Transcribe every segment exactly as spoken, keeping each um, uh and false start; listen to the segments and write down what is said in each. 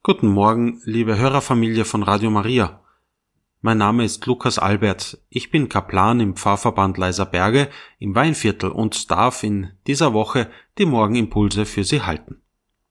Guten Morgen, liebe Hörerfamilie von Radio Maria. Mein Name ist Lukas Albert. Ich bin Kaplan im Pfarrverband Leiserberge im Weinviertel und darf in dieser Woche die Morgenimpulse für Sie halten.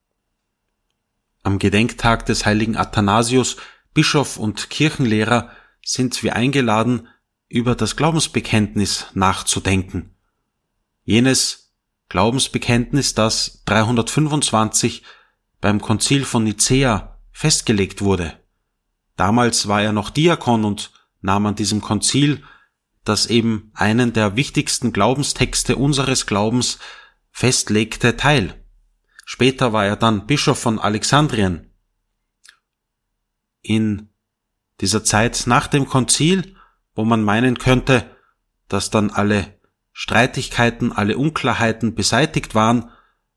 Am Gedenktag des heiligen Athanasius, Bischof und Kirchenlehrer, sind wir eingeladen, über das Glaubensbekenntnis nachzudenken. Jenes Glaubensbekenntnis, das dreihundertfünfundzwanzig beim Konzil von Nicäa festgelegt wurde. Damals war er noch Diakon und nahm an diesem Konzil, das eben einen der wichtigsten Glaubenstexte unseres Glaubens festlegte, teil. Später war er dann Bischof von Alexandrien. In dieser Zeit nach dem Konzil, wo man meinen könnte, dass dann alle Streitigkeiten, alle Unklarheiten beseitigt waren,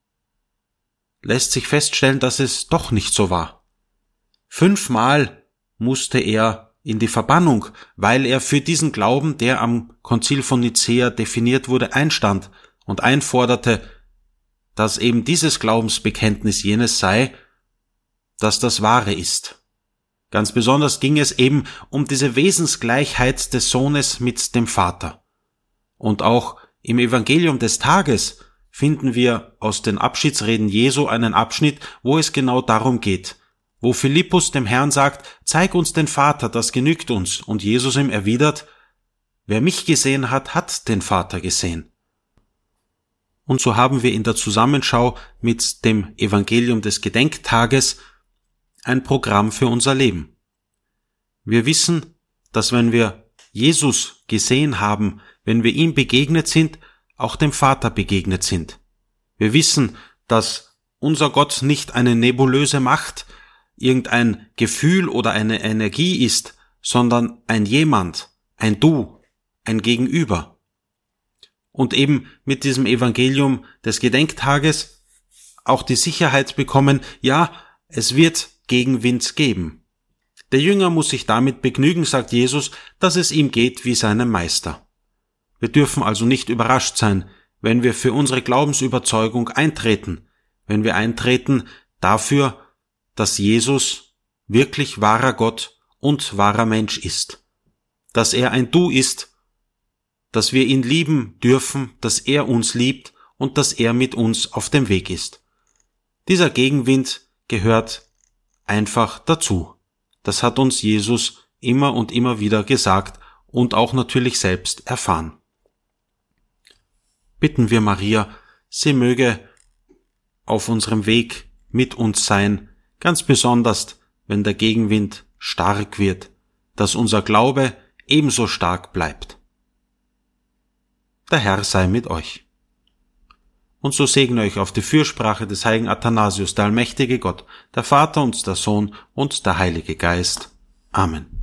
lässt sich feststellen, dass es doch nicht so war. Fünfmal musste er in die Verbannung, weil er für diesen Glauben, der am Konzil von Nicäa definiert wurde, einstand und einforderte, dass eben dieses Glaubensbekenntnis jenes sei, dass das Wahre ist. Ganz besonders ging es eben um diese Wesensgleichheit des Sohnes mit dem Vater. Und auch im Evangelium des Tages finden wir aus den Abschiedsreden Jesu einen Abschnitt, wo es genau darum geht, wo Philippus dem Herrn sagt, zeig uns den Vater, das genügt uns, und Jesus ihm erwidert, wer mich gesehen hat, hat den Vater gesehen. Und so haben wir in der Zusammenschau mit dem Evangelium des Gedenktages ein Programm für unser Leben. Wir wissen, dass wenn wir Jesus gesehen haben, wenn wir ihm begegnet sind, auch dem Vater begegnet sind. Wir wissen, dass unser Gott nicht eine nebulöse Macht, irgendein Gefühl oder eine Energie ist, sondern ein Jemand, ein Du, ein Gegenüber. Und eben mit diesem Evangelium des Gedenktages auch die Sicherheit bekommen, ja, es wird Gegenwind geben. Der Jünger muss sich damit begnügen, sagt Jesus, dass es ihm geht wie seinem Meister. Wir dürfen also nicht überrascht sein, wenn wir für unsere Glaubensüberzeugung eintreten, wenn wir eintreten dafür, dass Jesus wirklich wahrer Gott und wahrer Mensch ist, dass er ein Du ist, dass wir ihn lieben dürfen, dass er uns liebt und dass er mit uns auf dem Weg ist. Dieser Gegenwind gehört einfach dazu. Das hat uns Jesus immer und immer wieder gesagt und auch natürlich selbst erfahren. Bitten wir Maria, sie möge auf unserem Weg mit uns sein, ganz besonders, wenn der Gegenwind stark wird, dass unser Glaube ebenso stark bleibt. Der Herr sei mit euch. Und so segne euch auf die Fürsprache des heiligen Athanasius, der allmächtige Gott, der Vater und der Sohn und der Heilige Geist. Amen.